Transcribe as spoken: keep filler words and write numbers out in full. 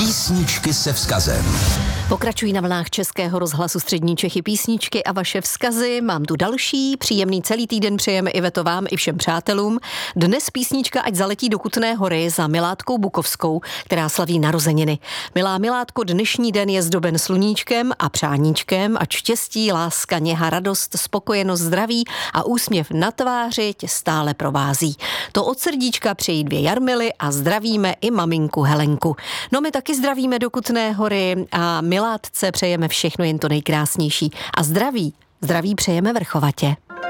Písničky se vzkazem. Pokračují na vlnách Českého rozhlasu Střední Čechy písničky a vaše vzkazy. Mám tu další, příjemný celý týden přejeme Iveto vám i všem přátelům. Dnes písnička Ať zaletí do Kutné Hory za Miládkou Bukovskou, která slaví narozeniny. Milá Miládko, dnešní den je zdoben sluníčkem a přáníčkem, ať štěstí, láska, něha, radost, spokojenost, zdraví a úsměv na tváři tě stále provází. To od srdíčka přejí dvě Jarmily a zdravíme i maminku Helenku. No my taky zdravíme do Kutné Hory a Miládce přejeme všechno jen to nejkrásnější. A zdraví, zdraví přejeme Vrchovatě.